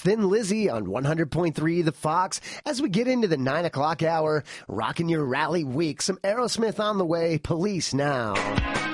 Thin Lizzy on 100.3 The Fox. As we get into the 9 o'clock hour, rocking your rally week. Some Aerosmith on the way. Police now.